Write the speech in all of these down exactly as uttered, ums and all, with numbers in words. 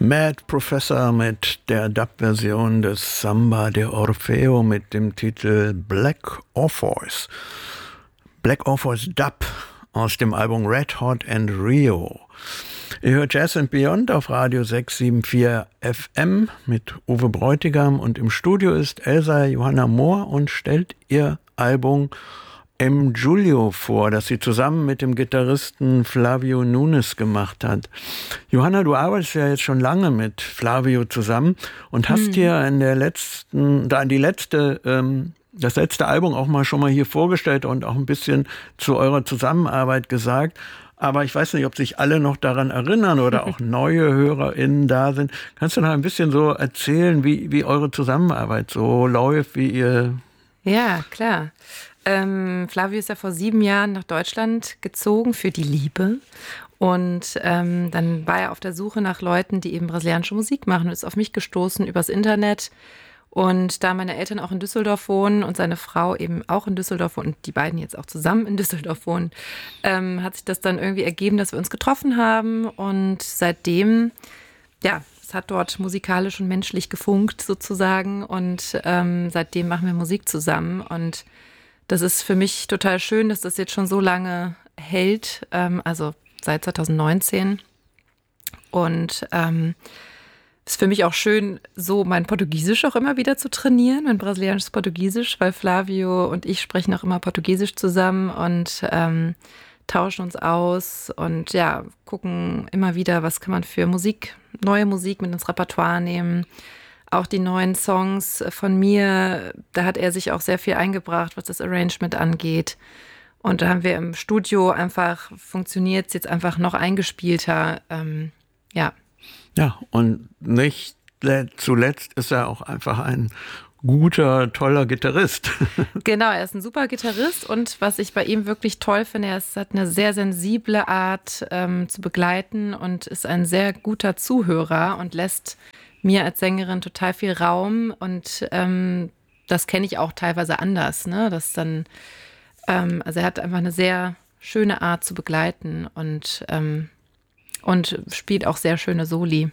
Mad Professor mit der Dub-Version des Samba de Orfeo mit dem Titel Black Orpheus. Black Orpheus Dub aus dem Album Red Hot and Rio. Ihr hört Jazz and Beyond auf Radio sechs sieben vier F M mit Uwe Bräutigam und im Studio ist Elsa Johanna Mohr und stellt ihr Album M. Giulio vor, das sie zusammen mit dem Gitarristen Flavio Nunes gemacht hat. Johanna, du arbeitest ja jetzt schon lange mit Flavio zusammen und hast hm. dir in der letzten, da die letzte, ähm, das letzte Album auch mal schon mal hier vorgestellt und auch ein bisschen zu eurer Zusammenarbeit gesagt. Aber ich weiß nicht, ob sich alle noch daran erinnern oder auch neue HörerInnen da sind. Kannst du noch ein bisschen so erzählen, wie, wie eure Zusammenarbeit so läuft, wie ihr... Ja, klar. Ähm, Flavio ist ja vor sieben Jahren nach Deutschland gezogen für die Liebe. Und ähm, dann war er auf der Suche nach Leuten, die eben brasilianische Musik machen und ist auf mich gestoßen übers Internet. Und da meine Eltern auch in Düsseldorf wohnen und seine Frau eben auch in Düsseldorf wohnt und die beiden jetzt auch zusammen in Düsseldorf wohnen, ähm, hat sich das dann irgendwie ergeben, dass wir uns getroffen haben. Und seitdem, ja, es hat dort musikalisch und menschlich gefunkt sozusagen. Und ähm, seitdem machen wir Musik zusammen. Und das ist für mich total schön, dass das jetzt schon so lange hält, ähm, also seit zwanzig neunzehn. Und ähm, es ist für mich auch schön, so mein Portugiesisch auch immer wieder zu trainieren, mein brasilianisches Portugiesisch, weil Flavio und ich sprechen auch immer Portugiesisch zusammen und ähm, tauschen uns aus und ja, gucken immer wieder, was kann man für Musik, neue Musik mit ins Repertoire nehmen. Auch die neuen Songs von mir, da hat er sich auch sehr viel eingebracht, was das Arrangement angeht. Und da haben wir im Studio einfach, funktioniert es jetzt einfach noch eingespielter, ähm, ja. Ja, und nicht zuletzt ist er auch einfach ein guter, toller Gitarrist. Genau, er ist ein super Gitarrist und was ich bei ihm wirklich toll finde, er ist, hat eine sehr sensible Art ähm, zu begleiten und ist ein sehr guter Zuhörer und lässt mir als Sängerin total viel Raum und ähm, das kenne ich auch teilweise anders, ne? Das dann, ähm, also er hat einfach eine sehr schöne Art zu begleiten und ähm, Und spielt auch sehr schöne Soli.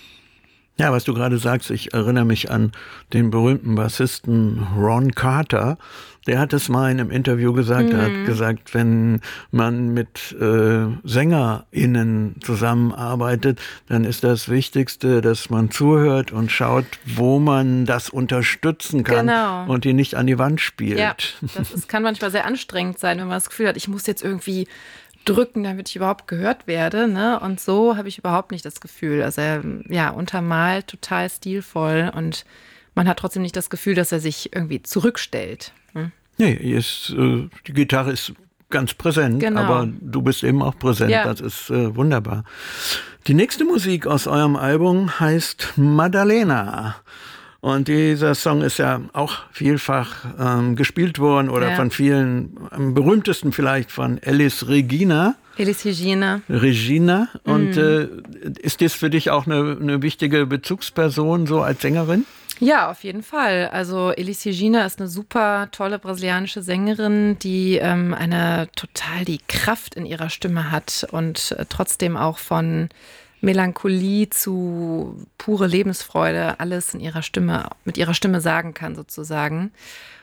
Ja, was du gerade sagst, ich erinnere mich an den berühmten Bassisten Ron Carter. Der hat es mal in einem Interview gesagt, mhm. er hat gesagt, wenn man mit äh, SängerInnen zusammenarbeitet, dann ist das Wichtigste, dass man zuhört und schaut, wo man das unterstützen kann genau. und die nicht an die Wand spielt. Ja, das ist, kann manchmal sehr anstrengend sein, wenn man das Gefühl hat, ich muss jetzt irgendwie drücken, damit ich überhaupt gehört werde, ne? Und so habe ich überhaupt nicht das Gefühl. Also er, ja, untermalt total stilvoll und man hat trotzdem nicht das Gefühl, dass er sich irgendwie zurückstellt. Hm? Nee, ist, äh, die Gitarre ist ganz präsent, genau. aber du bist eben auch präsent. Ja. Das ist äh, wunderbar. Die nächste Musik aus eurem Album heißt Madalena. Und dieser Song ist ja auch vielfach ähm, gespielt worden oder ja. von vielen, am berühmtesten vielleicht von Elis Regina. Elis Regina. Regina. Und mhm. äh, ist das für dich auch eine, eine wichtige Bezugsperson, so als Sängerin? Ja, auf jeden Fall. Also Elis Regina ist eine super tolle brasilianische Sängerin, die ähm, eine total die Kraft in ihrer Stimme hat und äh, trotzdem auch von Melancholie zu pure Lebensfreude alles in ihrer Stimme, mit ihrer Stimme sagen kann sozusagen.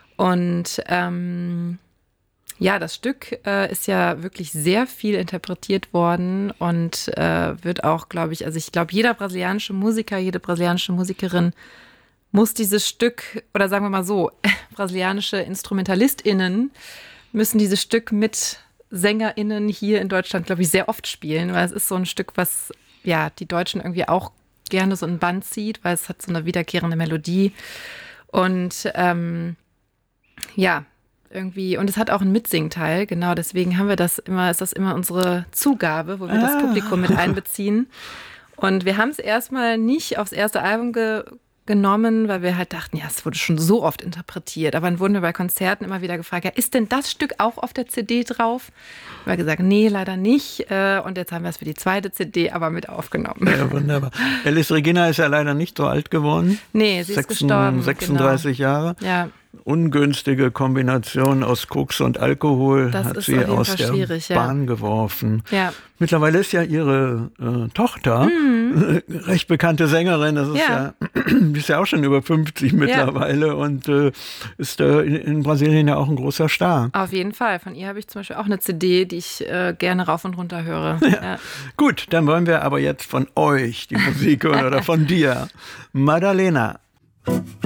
Und ähm, ja, das Stück äh, ist ja wirklich sehr viel interpretiert worden und äh, wird auch, glaube ich, also ich glaube, jeder brasilianische Musiker, jede brasilianische Musikerin muss dieses Stück, oder sagen wir mal so, brasilianische InstrumentalistInnen müssen dieses Stück mit SängerInnen hier in Deutschland, glaube ich, sehr oft spielen, weil es ist so ein Stück, was ja, die Deutschen irgendwie auch gerne so ein Band zieht, weil es hat so eine wiederkehrende Melodie und ähm, ja, irgendwie, und es hat auch einen Mitsingteil, genau, deswegen haben wir das immer, ist das immer unsere Zugabe, wo wir ah. das Publikum mit einbeziehen und wir haben es erstmal nicht aufs erste Album ge- genommen, weil wir halt dachten, ja, es wurde schon so oft interpretiert, aber dann wurden wir bei Konzerten immer wieder gefragt, ja, ist denn das Stück auch auf der C D drauf? Wir haben gesagt, nee, leider nicht. Und jetzt haben wir es für die zweite C D aber mit aufgenommen. Ja, wunderbar. Elis Regina ist ja leider nicht so alt geworden. Nee, sie ist gestorben. sechsunddreißig genau. Jahre. Ja. ungünstige Kombination aus Koks und Alkohol das hat ist sie aus der schwierig, Bahn ja. geworfen. Ja. Mittlerweile ist ja ihre äh, Tochter mhm. recht bekannte Sängerin. Das ist ja, ja, die ist ja auch schon über fünfzig mittlerweile ja. und äh, ist äh, in, in Brasilien ja auch ein großer Star. Auf jeden Fall. Von ihr habe ich zum Beispiel auch eine C D, die ich äh, gerne rauf und runter höre. Ja. Ja. Gut, dann wollen wir aber jetzt von euch die Musik hören oder von dir. Madalena.